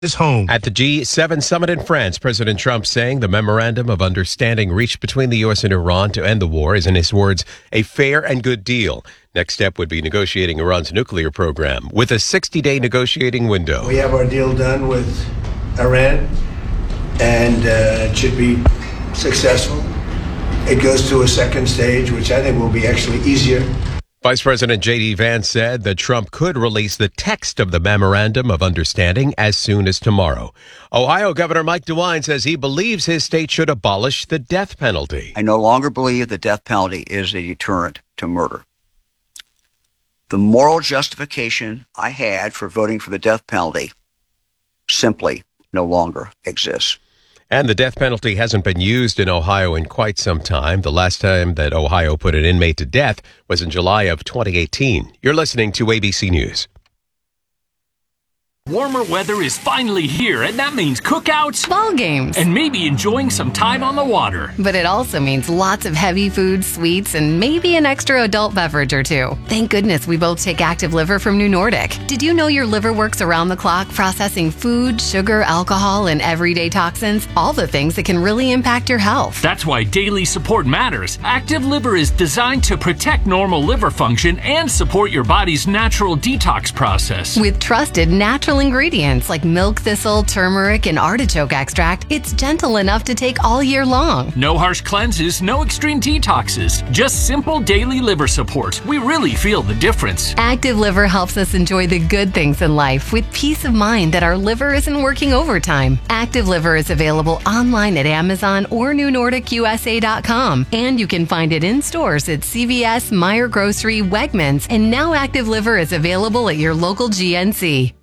His home. At the G7 summit in France, President Trump saying the memorandum of understanding reached between the U.S. and Iran to end the war is, in his words, a fair and good deal. Next step would be negotiating Iran's nuclear program with a 60-day negotiating window. We have our deal done with Iran, and it should be successful. It goes to a second stage, which I think will be actually easier. Vice President J.D. Vance said that Trump could release the text of the Memorandum of Understanding as soon as tomorrow. Ohio Governor Mike DeWine says he believes his state should abolish the death penalty. I no longer believe the death penalty is a deterrent to murder. The moral justification I had for voting for the death penalty simply no longer exists. And the death penalty hasn't been used in Ohio in quite some time. The last time that Ohio put an inmate to death was in July of 2018. You're listening to ABC News. Warmer weather is finally here, and that means cookouts, ball games, and maybe enjoying some time on the water. But it also means lots of heavy food, sweets, and maybe an extra adult beverage or two. Thank goodness we both take Active Liver from New Nordic. Did you know your liver works around the clock processing food, sugar, alcohol, and everyday toxins? All the things that can really impact your health. That's why daily support matters. Active Liver is designed to protect normal liver function and support your body's natural detox process. With trusted natural ingredients like milk thistle, turmeric, and artichoke extract, it's gentle enough to take all year long. No harsh cleanses, no extreme detoxes, just simple daily liver support. We really feel the difference. Active Liver helps us enjoy the good things in life with peace of mind that our liver isn't working overtime. Active Liver is available online at Amazon or NewNordicUSA.com, and you can find it in stores at CVS, Meijer Grocery, Wegmans, and now Active Liver is available at your local GNC.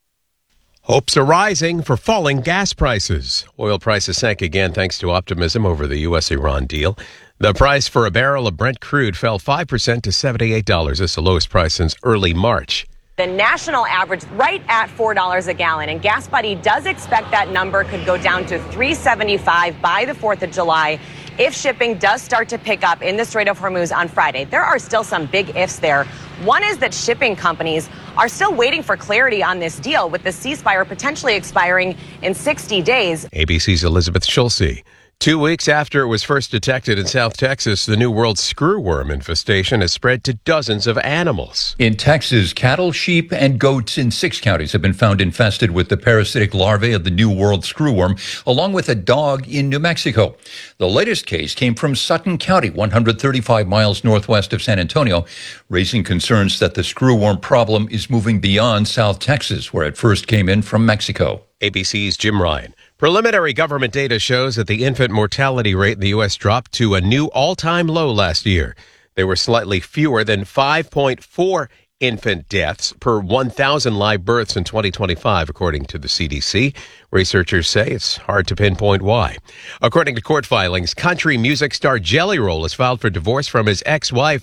Hopes are rising for falling gas prices. Oil prices sank again thanks to optimism over the U.S.-Iran deal. The price for a barrel of Brent crude fell 5% to $78. That's the lowest price since early March. The national average right at $4 a gallon, and Gas Buddy does expect that number could go down to $3.75 by the 4th of July if shipping does start to pick up in the Strait of Hormuz on Friday. There are still some big ifs there. One is that shipping companies are still waiting for clarity on this deal, with the ceasefire potentially expiring in 60 days. ABC's Elizabeth Schulze. 2 weeks after it was first detected in South Texas, the New World screwworm infestation has spread to dozens of animals. In Texas, cattle, sheep, and goats in 6 counties have been found infested with the parasitic larvae of the New World screwworm, along with a dog in New Mexico. The latest case came from Sutton County, 135 miles northwest of San Antonio, raising concerns that the screwworm problem is moving beyond South Texas, where it first came in from Mexico. ABC's Jim Ryan. Preliminary government data shows that the infant mortality rate in the U.S. dropped to a new all-time low last year. There were slightly fewer than 5.4 infant deaths per 1,000 live births in 2025, according to the CDC. Researchers say it's hard to pinpoint why. According to court filings, country music star Jelly Roll has filed for divorce from his wife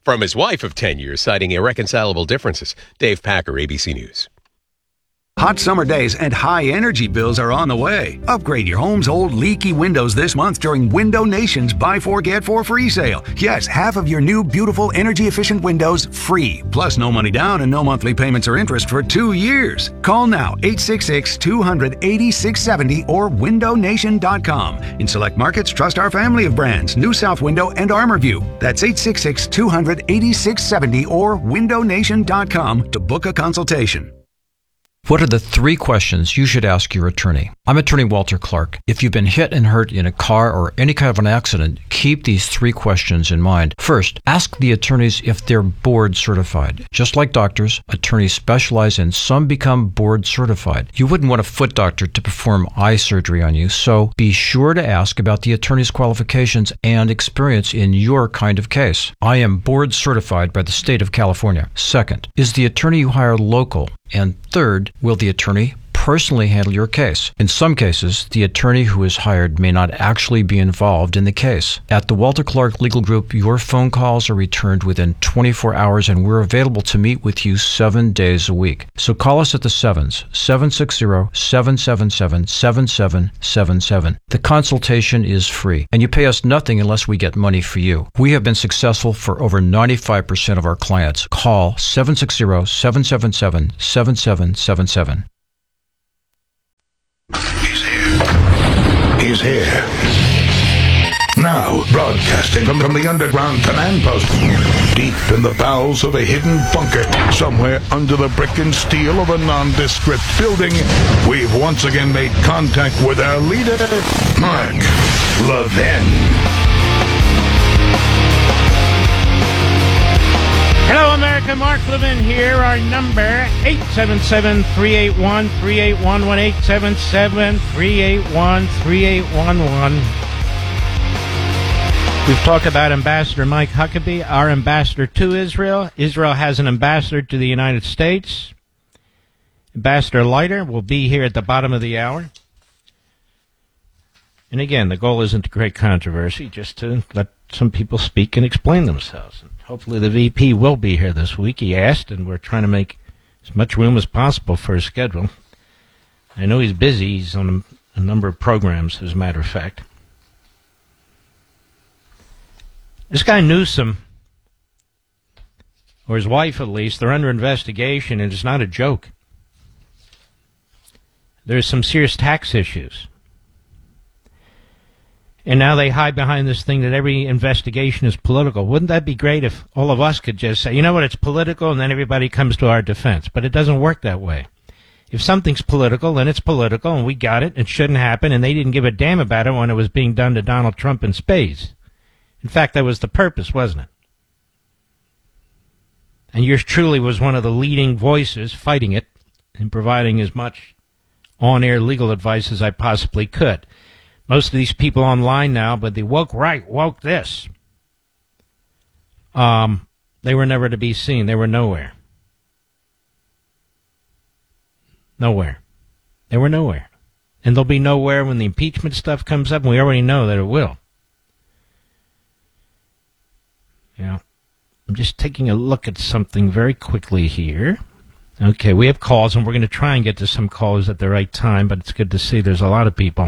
of 10 years, citing irreconcilable differences. Dave Packer, ABC News. Hot summer days and high energy bills are on the way. Upgrade your home's old leaky windows this month during Window Nation's Buy 4 Get 4 free sale. Yes, half of your new beautiful energy efficient windows free. Plus no money down and no monthly payments or interest for 2 years. Call now 866-200-8670 or windownation.com. In select markets, trust our family of brands, New South Window and ArmorView. That's 866-200-8670 or windownation.com to book a consultation. What are the 3 questions you should ask your attorney? I'm attorney Walter Clark. If you've been hit and hurt in a car or any kind of an accident, keep these 3 questions in mind. First, ask the attorneys if they're board certified. Just like doctors, attorneys specialize and some become board certified. You wouldn't want a foot doctor to perform eye surgery on you, so be sure to ask about the attorney's qualifications and experience in your kind of case. I am board certified by the state of California. Second, is the attorney you hire local? And third, will the attorney personally handle your case? In some cases, the attorney who is hired may not actually be involved in the case. At the Walter Clark Legal Group, your phone calls are returned within 24 hours and we're available to meet with you 7 days a week. So call us at the 760-777-7777. The consultation is free and you pay us nothing unless we get money for you. We have been successful for over 95% of our clients. Call 760-777-7777. He's here. Now, broadcasting from the underground command post, deep in the bowels of a hidden bunker, somewhere under the brick and steel of a nondescript building, we've once again made contact with our leader, Mark Levin. Hello, America. Mark Levin here. Our number, 877-381-3811, 877-381-3811. We've talked about Ambassador Mike Huckabee, our ambassador to Israel. Israel has an ambassador to the United States. Ambassador Leiter will be here at the bottom of the hour. And again, the goal isn't to create controversy, just to let some people speak and explain themselves. And hopefully the VP will be here this week, he asked, and we're trying to make as much room as possible for his schedule. I know he's busy. He's on a number of programs, as a matter of fact. This guy Newsom, or his wife at least, they're under investigation, and it's not a joke. There's some serious tax issues. And now they hide behind this thing that every investigation is political. Wouldn't that be great if all of us could just say, you know what, it's political, and then everybody comes to our defense? But it doesn't work that way. If something's political, then it's political, and we got it. It shouldn't happen, and they didn't give a damn about it when it was being done to Donald Trump in spades. In fact, that was the purpose, wasn't it? And yours truly was one of the leading voices fighting it and providing as much on-air legal advice as I possibly could. Most of these people online now, but the woke right, woke this, they were never to be seen. They were nowhere. Nowhere. They were nowhere. And they'll be nowhere when the impeachment stuff comes up, and we already know that it will. Yeah, I'm just taking a look at something very quickly here. Okay, we have calls, and we're going to try and get to some callers at the right time, but it's good to see there's a lot of people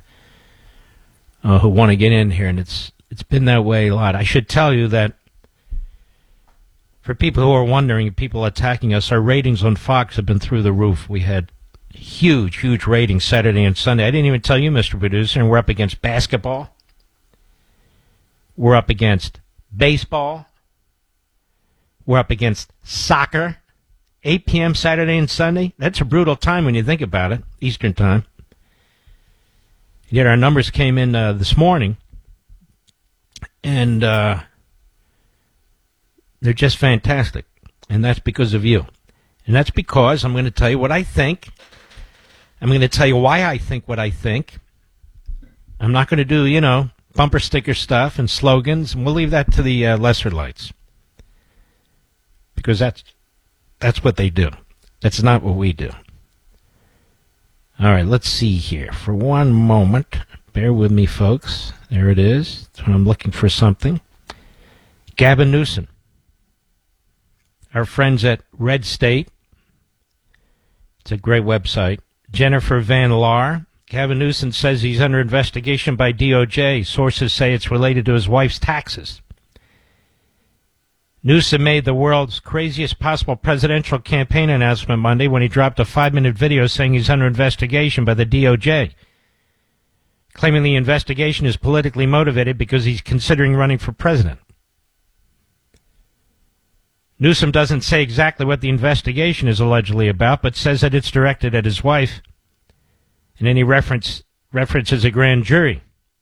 who want to get in here, and it's been that way a lot. I should tell you that for people who are wondering, people attacking us, our ratings on Fox have been through the roof. We had huge, huge ratings Saturday and Sunday. I didn't even tell you, Mr. Producer, and we're up against basketball. We're up against baseball. We're up against soccer. 8 p.m. Saturday and Sunday. That's a brutal time when you think about it, Eastern time. Yet our numbers came in this morning, and they're just fantastic. And that's because of you. And that's because I'm going to tell you what I think. I'm going to tell you why I think what I think. I'm not going to do, bumper sticker stuff and slogans, and we'll leave that to the lesser lights. Because that's what they do. That's not what we do. All right, let's see here. For one moment, bear with me, folks. There it is. That's when I'm looking for something. Gavin Newsom. Our friends at Red State. It's a great website. Jennifer Van Laar. Gavin Newsom says he's under investigation by DOJ. Sources say it's related to his wife's taxes. Newsom made the world's craziest possible presidential campaign announcement Monday when he dropped a 5-minute video saying he's under investigation by the DOJ, claiming the investigation is politically motivated because he's considering running for president. Newsom doesn't say exactly what the investigation is allegedly about, but says that it's directed at his wife. And any references a grand jury.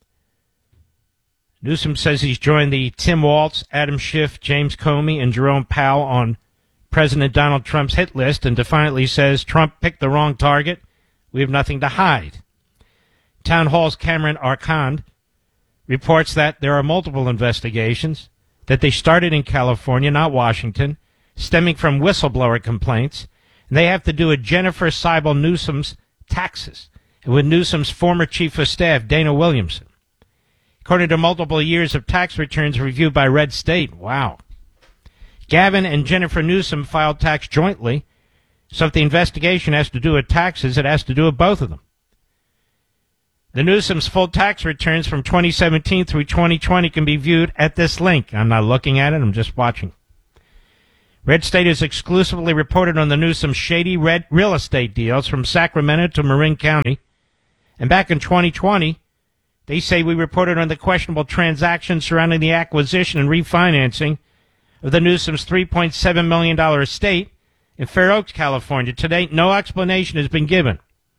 Newsom says he's joined the Tim Walz, Adam Schiff, James Comey, and Jerome Powell on President Donald Trump's hit list, and defiantly says Trump picked the wrong target. We have nothing to hide. Town Hall's Cameron Arcand reports that there are multiple investigations, that they started in California, not Washington, stemming from whistleblower complaints, and they have to do with Jennifer Seibel Newsom's taxes, and with Newsom's former chief of staff, Dana Williamson. According to multiple years of tax returns reviewed by Red State. Wow. Gavin and Jennifer Newsom filed tax jointly, so if the investigation has to do with taxes, it has to do with both of them. The Newsom's full tax returns from 2017 through 2020 can be viewed at this link. I'm not looking at it, I'm just watching. Red State has exclusively reported on the Newsom shady real estate deals from Sacramento to Marin County. And back in 2020, They say we reported on the questionable transactions surrounding the acquisition and refinancing of the Newsom's $3.7 million estate in Fair Oaks, California. To date, no explanation has been given.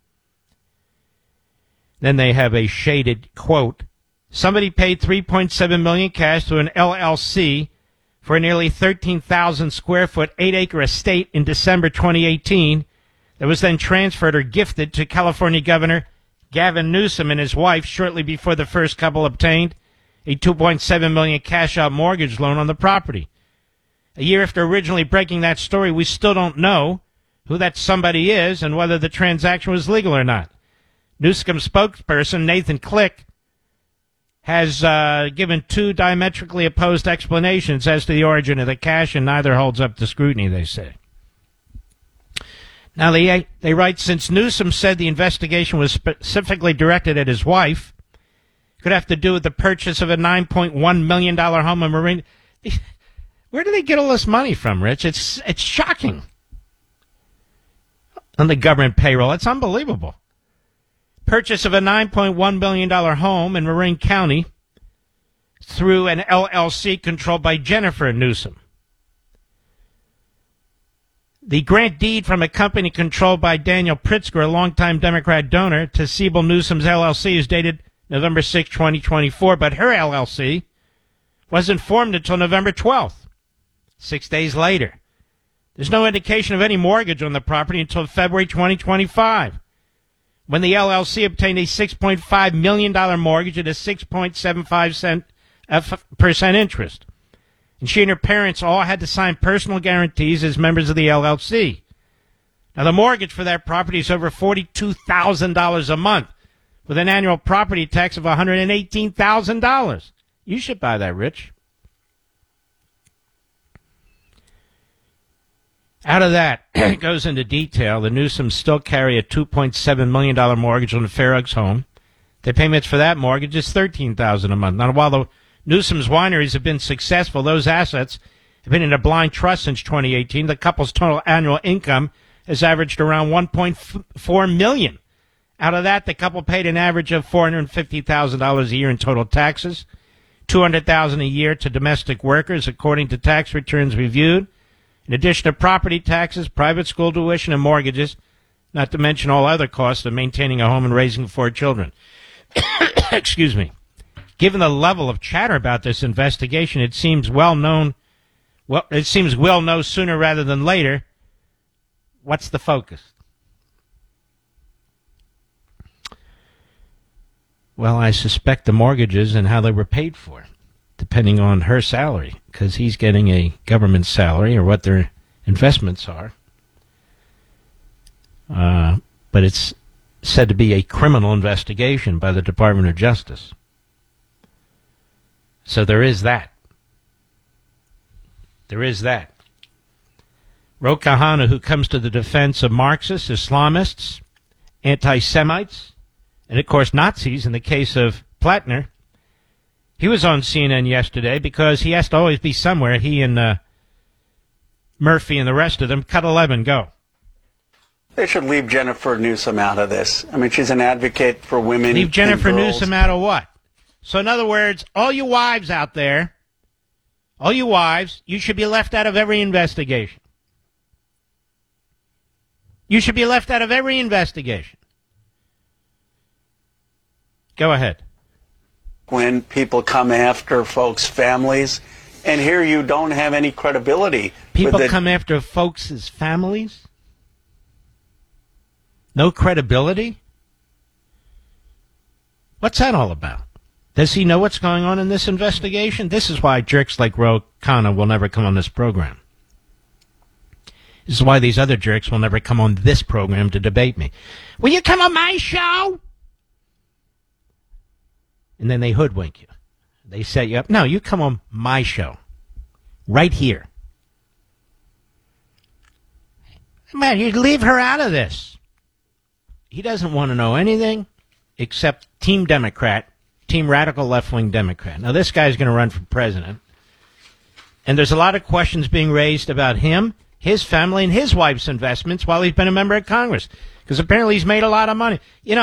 Then they have a shaded quote. Somebody paid $3.7 million cash to an LLC for a nearly 13,000 square foot 8-acre estate in December 2018 that was then transferred or gifted to California Governor Gavin Newsom and his wife shortly before the first couple obtained a $2.7 million cash-out mortgage loan on the property. A year after originally breaking that story, we still don't know who that somebody is and whether the transaction was legal or not. Newsom's spokesperson, Nathan Click, has given two diametrically opposed explanations as to the origin of the cash, and neither holds up to scrutiny, they say. Now, they write, since Newsom said the investigation was specifically directed at his wife, could have to do with the purchase of a $9.1 million home in Marine. Where do they get all this money from, Rich? It's shocking. On the government payroll. It's unbelievable. Purchase of a $9.1 million home in Marin County through an LLC controlled by Jennifer Newsom. The grant deed from a company controlled by Daniel Pritzker, a longtime Democrat donor, to Siebel Newsom's LLC is dated November 6, 2024, but her LLC wasn't formed until November 12th, 6 days later. There's no indication of any mortgage on the property until February 2025, when the LLC obtained a $6.5 million mortgage at a 6.75% interest. And she and her parents all had to sign personal guarantees as members of the LLC. Now, the mortgage for that property is over $42,000 a month, with an annual property tax of $118,000. You should buy that, Rich. Out of that, it goes into detail. The Newsoms still carry a $2.7 million mortgage on the Fair Oaks home. The payments for that mortgage is $13,000 a month. Now, while the Newsom's wineries have been successful, those assets have been in a blind trust since 2018. The couple's total annual income has averaged around $1.4 million. Out of that, the couple paid an average of $450,000 a year in total taxes, $200,000 a year to domestic workers, according to tax returns reviewed, in addition to property taxes, private school tuition, and mortgages, not to mention all other costs of maintaining a home and raising 4 children. Excuse me. Given the level of chatter about this investigation, it seems we'll know sooner rather than later. What's the focus? Well, I suspect the mortgages and how they were paid for, depending on her salary, because he's getting a government salary or what their investments are. But it's said to be a criminal investigation by the Department of Justice. So there is that. There is that. Ro Khanna, who comes to the defense of Marxists, Islamists, anti-Semites, and, of course, Nazis in the case of Plattner, he was on CNN yesterday because he has to always be somewhere. He and Murphy and the rest of them. Cut 11, go. They should leave Jennifer Newsom out of this. I mean, she's an advocate for women. Leave Jennifer Newsom out of what? So, in other words, all you wives out there, all you wives, you should be left out of every investigation. You should be left out of every investigation. Go ahead. When people come after folks' families, and here you don't have any credibility. People come after folks' families? No credibility? What's that all about? Does he know what's going on in this investigation? This is why jerks like Ro Khanna will never come on this program. This is why these other jerks will never come on this program to debate me. Will you come on my show? And then they hoodwink you. They set you up. No, you come on my show. Right here. Man, you leave her out of this. He doesn't want to know anything except Team Democrat, Team Radical Left-Wing Democrat. Now, this guy's going to run for president. And there's a lot of questions being raised about him, his family, and his wife's investments while he's been a member of Congress. Because apparently he's made a lot of money. You know,